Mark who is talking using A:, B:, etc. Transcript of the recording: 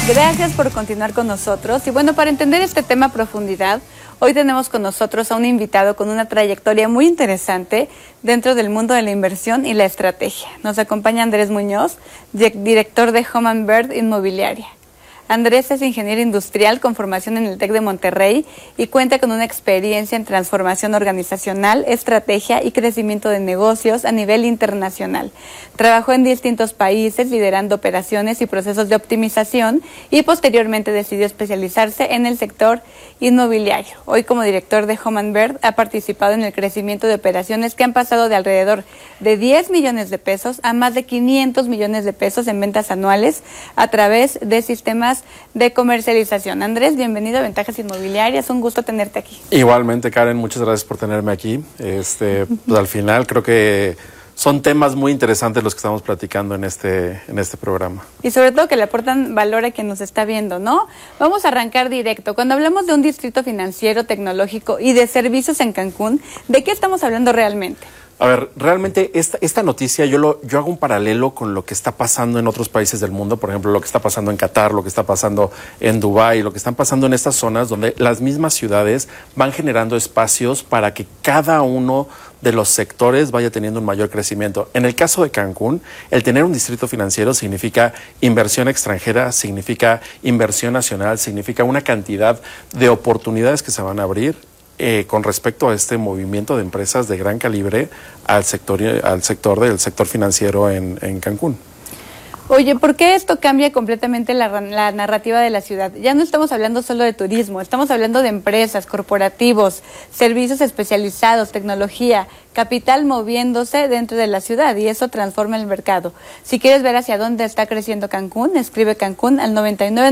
A: Gracias por continuar con nosotros. Y bueno, para entender este tema a profundidad, hoy tenemos con nosotros a un invitado con una trayectoria muy interesante dentro del mundo de la inversión y la estrategia. Nos acompaña Andrés Muñoz, director de Hummingbird Inmobiliaria. Andrés es ingeniero industrial con formación en el TEC de Monterrey y cuenta con una experiencia en transformación organizacional, estrategia y crecimiento de negocios a nivel internacional. Trabajó en distintos países liderando operaciones y procesos de optimización y posteriormente decidió especializarse en el sector inmobiliario. Hoy, como director de Hummingbird, ha participado en el crecimiento de operaciones que han pasado de alrededor de 10 millones de pesos a más de 500 millones de pesos en ventas anuales a través de sistemas de comercialización. Andrés, bienvenido a Ventajas Inmobiliarias, un gusto tenerte aquí.
B: Igualmente, Karen, muchas gracias por tenerme aquí. Pues al final creo que son temas muy interesantes los que estamos platicando en este programa.
A: Y sobre todo que le aportan valor a quien nos está viendo, ¿no? Vamos a arrancar directo. Cuando hablamos de un distrito financiero, tecnológico y de servicios en Cancún, ¿de qué estamos hablando realmente?
B: A ver, realmente esta noticia yo hago un paralelo con lo que está pasando en otros países del mundo, por ejemplo, lo que está pasando en Qatar, lo que está pasando en Dubái, lo que están pasando en estas zonas donde las mismas ciudades van generando espacios para que cada uno de los sectores vaya teniendo un mayor crecimiento. En el caso de Cancún, el tener un distrito financiero significa inversión extranjera, significa inversión nacional, significa una cantidad de oportunidades que se van a abrir con respecto a este movimiento de empresas de gran calibre al sector del sector financiero en Cancún.
A: Oye, ¿por qué esto cambia completamente la narrativa de la ciudad? Ya no estamos hablando solo de turismo, estamos hablando de empresas, corporativos, servicios especializados, tecnología, capital moviéndose dentro de la ciudad y eso transforma el mercado. Si quieres ver hacia dónde está creciendo Cancún, escribe Cancún al 99